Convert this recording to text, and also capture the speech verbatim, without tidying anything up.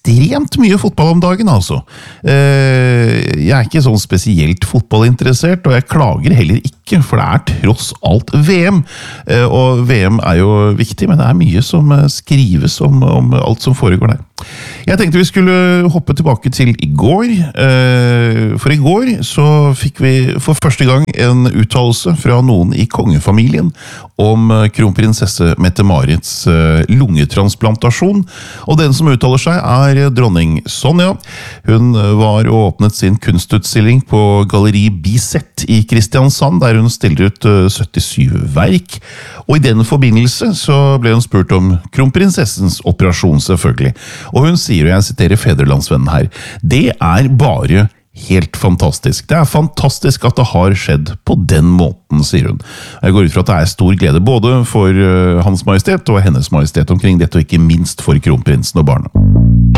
ekstremt mye fotball om dagen, altså. Jeg er ikke sånn spesielt fotballinteressert, og jeg klager heller ikke, for det er tross alt V M. Og V M er jo viktig, men det er mye som skrives om, om alt som foregår der. Jeg tenkte vi skulle hoppe tilbake til i går, for i går så fikk vi for første gang en uttalelse fra noen i kongefamilien om kronprinsesse Mette-Marits lungetransplantasjon, og den som uttaler seg er dronning Sonja. Hun var og åpnet sin kunstutstilling på Galleri Biset i Kristiansand, der hun stiller ut syttisju verk, og i den forbindelse så ble hun spurt om kronprinsessens operasjon selvfølgelig. Og hun sier, og jeg siterer Fedrelandsvennen her, det er bare helt fantastisk. Det er fantastisk at det har skjedd på den måten, sier hun. Jeg går ut fra at det er stor glede både for Hans Majestet og Hennes Majestet omkring dette, og ikke minst for kronprinsen og barna.